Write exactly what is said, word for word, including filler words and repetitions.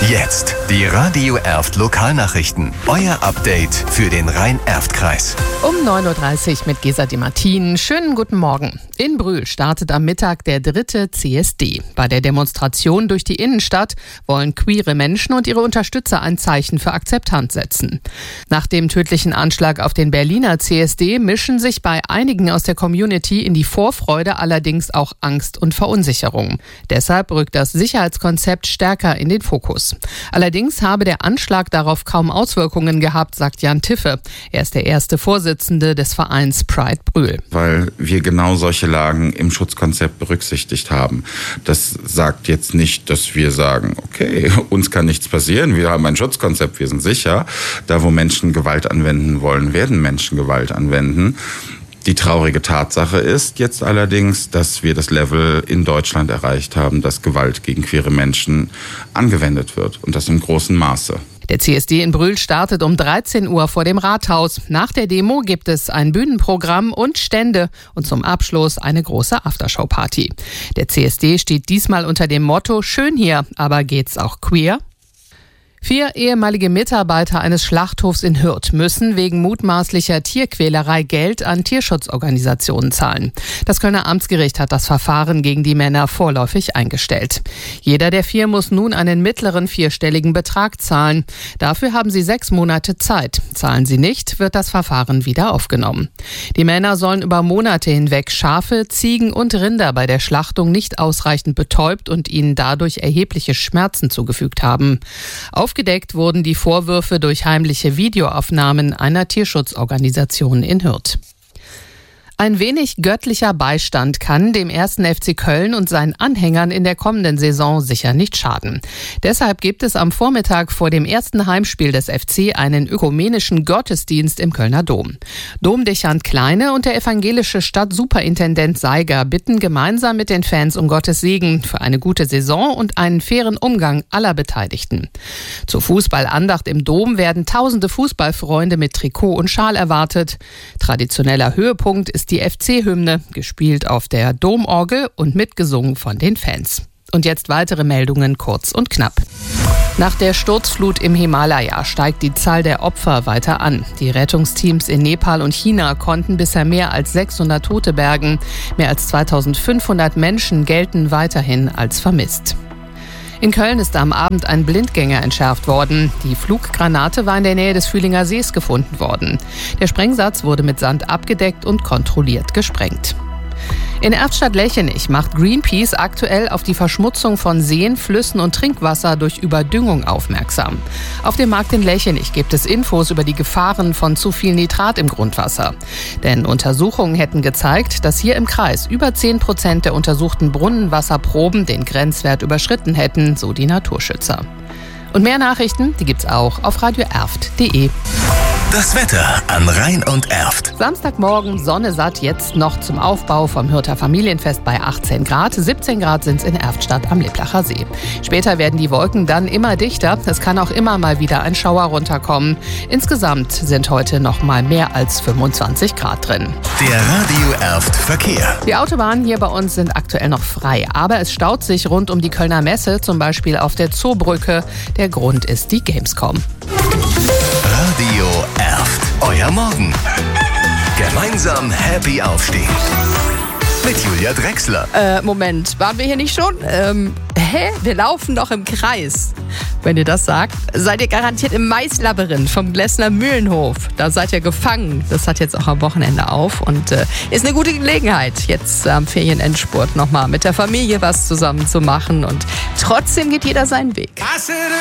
Jetzt die Radio Erft Lokalnachrichten. Euer Update für den Rhein-Erft-Kreis. Um neun Uhr dreißig mit Gesa de Martin. Schönen guten Morgen. In Brühl startet am Mittag der dritte C S D. Bei der Demonstration durch die Innenstadt wollen queere Menschen und ihre Unterstützer ein Zeichen für Akzeptanz setzen. Nach dem tödlichen Anschlag auf den Berliner C S D mischen sich bei einigen aus der Community in die Vorfreude allerdings auch Angst und Verunsicherung. Deshalb rückt das Sicherheitskonzept stärker in den Fokus. Allerdings habe der Anschlag darauf kaum Auswirkungen gehabt, sagt Jan Tiffe. Er ist der erste Vorsitzende des Vereins Pride Brühl. Weil wir genau solche Lagen im Schutzkonzept berücksichtigt haben. Das sagt jetzt nicht, dass wir sagen, okay, uns kann nichts passieren, wir haben ein Schutzkonzept, wir sind sicher. Da, wo Menschen Gewalt anwenden wollen, werden Menschen Gewalt anwenden. Die traurige Tatsache ist jetzt allerdings, dass wir das Level in Deutschland erreicht haben, dass Gewalt gegen queere Menschen angewendet wird und das im großen Maße. Der C S D in Brühl startet um dreizehn Uhr vor dem Rathaus. Nach der Demo gibt es ein Bühnenprogramm und Stände und zum Abschluss eine große Aftershow-Party. Der C S D steht diesmal unter dem Motto „Schön hier, aber geht's auch queer?" Vier ehemalige Mitarbeiter eines Schlachthofs in Hürth müssen wegen mutmaßlicher Tierquälerei Geld an Tierschutzorganisationen zahlen. Das Kölner Amtsgericht hat das Verfahren gegen die Männer vorläufig eingestellt. Jeder der vier muss nun einen mittleren vierstelligen Betrag zahlen. Dafür haben sie sechs Monate Zeit. Zahlen sie nicht, wird das Verfahren wieder aufgenommen. Die Männer sollen über Monate hinweg Schafe, Ziegen und Rinder bei der Schlachtung nicht ausreichend betäubt und ihnen dadurch erhebliche Schmerzen zugefügt haben. Aufgedeckt wurden die Vorwürfe durch heimliche Videoaufnahmen einer Tierschutzorganisation in Hürth. Ein wenig göttlicher Beistand kann dem ersten F C Köln und seinen Anhängern in der kommenden Saison sicher nicht schaden. Deshalb gibt es am Vormittag vor dem ersten Heimspiel des F C einen ökumenischen Gottesdienst im Kölner Dom. Domdechant Kleine und der evangelische Stadtsuperintendent Seiger bitten gemeinsam mit den Fans um Gottes Segen für eine gute Saison und einen fairen Umgang aller Beteiligten. Zur Fußballandacht im Dom werden tausende Fußballfreunde mit Trikot und Schal erwartet. Traditioneller Höhepunkt ist die F C-Hymne, gespielt auf der Domorgel und mitgesungen von den Fans. Und jetzt weitere Meldungen kurz und knapp. Nach der Sturzflut im Himalaya steigt die Zahl der Opfer weiter an. Die Rettungsteams in Nepal und China konnten bisher mehr als sechshundert Tote bergen. Mehr als zweitausendfünfhundert Menschen gelten weiterhin als vermisst. In Köln ist am Abend ein Blindgänger entschärft worden. Die Fluggranate war in der Nähe des Fühlinger Sees gefunden worden. Der Sprengsatz wurde mit Sand abgedeckt und kontrolliert gesprengt. In Erftstadt-Lechenich macht Greenpeace aktuell auf die Verschmutzung von Seen, Flüssen und Trinkwasser durch Überdüngung aufmerksam. Auf dem Markt in Lechenich gibt es Infos über die Gefahren von zu viel Nitrat im Grundwasser. Denn Untersuchungen hätten gezeigt, dass hier im Kreis über zehn Prozent der untersuchten Brunnenwasserproben den Grenzwert überschritten hätten, so die Naturschützer. Und mehr Nachrichten, die gibt's auch auf radio erft punkt de. Das Wetter an Rhein und Erft. Samstagmorgen Sonne satt, jetzt noch zum Aufbau vom Hürther Familienfest bei achtzehn Grad. siebzehn Grad sind es in Erftstadt am Liplacher See. Später werden die Wolken dann immer dichter. Es kann auch immer mal wieder ein Schauer runterkommen. Insgesamt sind heute noch mal mehr als fünfundzwanzig Grad drin. Der Radio Erft Verkehr. Die Autobahnen hier bei uns sind aktuell noch frei. Aber es staut sich rund um die Kölner Messe, zum Beispiel auf der Zoobrücke. Der Grund ist die Gamescom. Radio Erft. Euer Morgen. Gemeinsam happy aufstehen. Mit Julia Drechsler. Äh, Moment, waren wir hier nicht schon? Ähm, hä? Wir laufen doch im Kreis. Wenn ihr das sagt, seid ihr garantiert im Maislabyrinth vom Glessner Mühlenhof. Da seid ihr gefangen. Das hat jetzt auch am Wochenende auf und äh, ist eine gute Gelegenheit, jetzt am Ferienendspurt nochmal mit der Familie was zusammen zu machen. Und trotzdem geht jeder seinen Weg.